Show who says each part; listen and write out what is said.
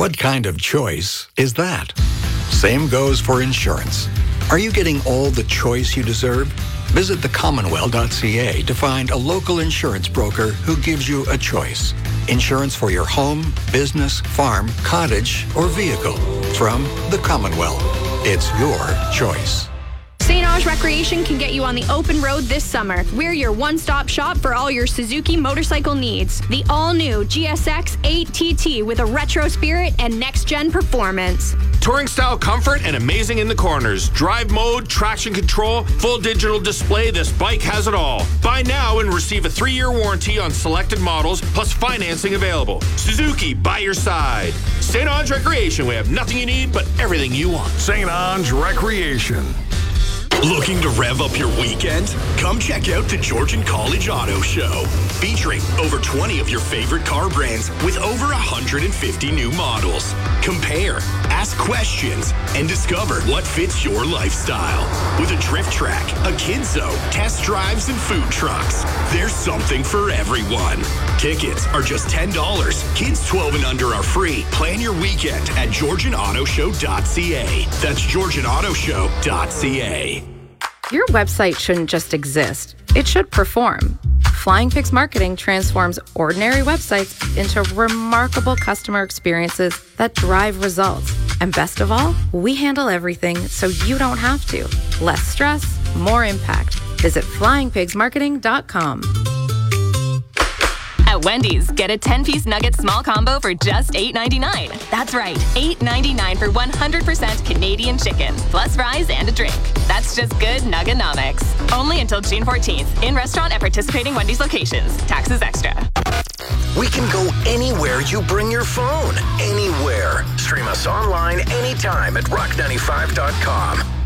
Speaker 1: What kind of choice is that? Same goes for insurance. Are you getting all the choice you deserve? Visit thecommonwealth.ca to find a local insurance broker who gives you a choice. Insurance for your home, business, farm, cottage, or vehicle. From the Commonwealth. It's your choice.
Speaker 2: St. Ange Recreation can get you on the open road this summer. We're your one-stop shop for all your Suzuki motorcycle needs. The all-new GSX 8TT with a retro spirit and next-gen performance.
Speaker 3: Touring-style comfort and amazing in the corners. Drive mode, traction control, full digital display, this bike has it all. Buy now and receive a 3-year warranty on selected models, plus financing available. Suzuki, by your side. St. Ange Recreation, we have nothing you need, but everything you want.
Speaker 4: St. Ange Recreation.
Speaker 5: Looking to rev up your weekend? Come check out the Georgian College Auto Show, featuring over 20 of your favorite car brands with over 150 new models. Compare, ask questions, and discover what fits your lifestyle. With a drift track, a kids zone, test drives, and food trucks, there's something for everyone. Tickets are just $10. Kids 12 and under are free. Plan your weekend at GeorgianAutoShow.ca. That's GeorgianAutoShow.ca.
Speaker 6: Your website shouldn't just exist. It should perform. Flying Pigs Marketing transforms ordinary websites into remarkable customer experiences that drive results. And best of all, we handle everything so you don't have to. Less stress, more impact. Visit flyingpigsmarketing.com.
Speaker 7: At Wendy's, get a 10-piece nugget small combo for just $8.99. That's right, $8.99 for 100% Canadian chicken, plus fries and a drink. That's just good Nugganomics. Only until June 14th. In restaurant at participating Wendy's locations. Taxes extra.
Speaker 8: We can go anywhere you bring your phone. Anywhere. Stream us online anytime at rock95.com.